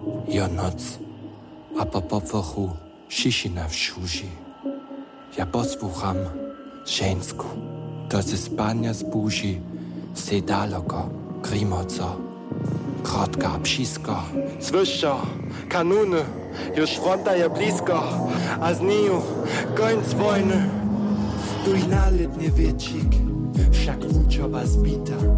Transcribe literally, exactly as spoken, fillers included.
Jo noc, a po povrchu šišina v šuži. Ja poslucham žensku, to se spanja zbuži, se daleko, grimoco, krotka pšisko. Słyszę, kanuny, już fronta je blisko, a z niju końc wojny. Tu i naletnie wiecik, wszak włóczoba zbita.